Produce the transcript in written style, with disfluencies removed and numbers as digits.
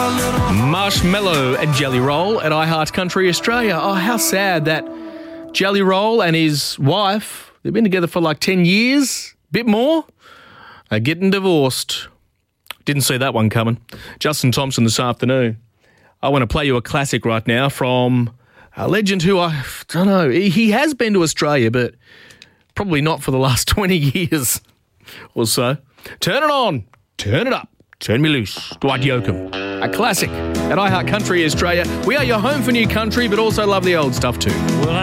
Marshmallow and Jelly Roll at iHeart Country Australia. Oh, how sad that Jelly Roll and his wife, they've been together for like 10 years, bit more, are getting divorced. Didn't see that one coming. Justin Thompson this afternoon. I want to play you a classic right now from a legend who I don't know. He has been to Australia, but probably not for the last 20 years or so. Turn it on. Turn it up. Turn me loose. Dwight Yoakam. A classic at iHeart Country Australia. We are your home for new country, but also love the old stuff too. Well,